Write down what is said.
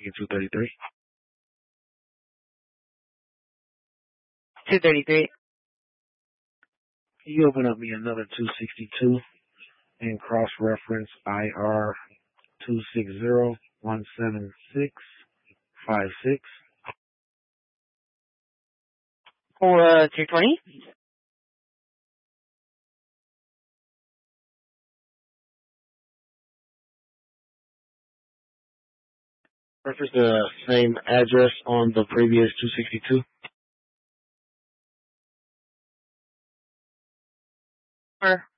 seeking 233. 233. Can you open up me another 262 and cross-reference IR 260-176-56? For 320? Reference the same address on the previous 262. Sure.